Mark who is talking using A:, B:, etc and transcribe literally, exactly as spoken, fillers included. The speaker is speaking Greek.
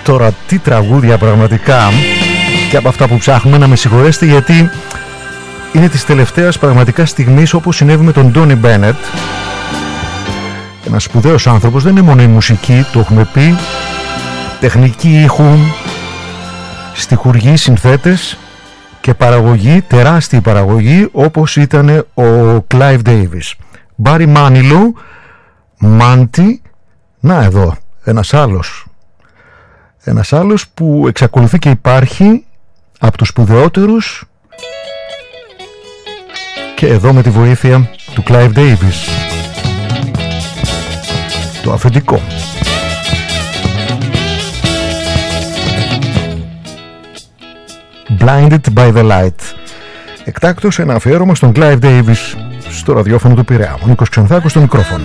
A: Τώρα τι τραγούδια πραγματικά, και από αυτά που ψάχνουμε, να με συγχωρέσετε γιατί είναι της τελευταίας πραγματικά στιγμής, όπως συνέβη με τον Τόνι Μπένετ. Ένας σπουδαίος άνθρωπος, δεν είναι μόνο η μουσική, το έχουμε πει, τεχνική ήχου, στιχουργοί, συνθέτες και παραγωγή, τεράστια παραγωγή, όπως ήταν ο Clive Davis. Μπάρι Μάνιλο, Μάντι, να εδώ, ένας άλλος. Ένας άλλος που εξακολουθεί και υπάρχει, από τους σπουδαιότερους, και εδώ με τη βοήθεια του Clive Davis. Το αφεντικό. Blinded by the Light. Εκτάκτως ένα αφιέρωμα στον Clive Davis στο ραδιόφωνο του Πειραιά. Ο Νίκος Ξανθάκος στο μικρόφωνο.